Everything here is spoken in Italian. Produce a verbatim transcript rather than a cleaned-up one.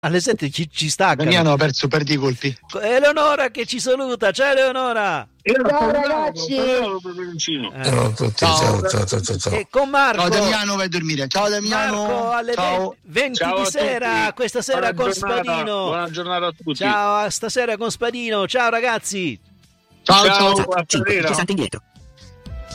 Alle sette ci, ci staccano. Damiano ha perso per di colpi. Eleonora che ci saluta. Ciao Eleonora. Ciao ragazzi. Ciao, tutti, ciao, ciao, ciao, ciao, ciao. E con Marco. Ciao Damiano, vai a dormire. Ciao Damiano. Marco alle Ciao. venti Ciao di a sera, tutti. questa sera Buona con giornata. Spadino. Buona giornata a tutti. Ciao, stasera con Spadino. Ciao ragazzi. Ciao, Ciao, ciao. buona cinque, sera. sessanta indietro.